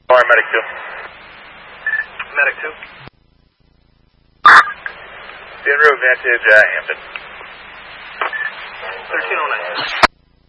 Alright, Medic 2. Medic 2. En route, Vantage, Hampton. 1309.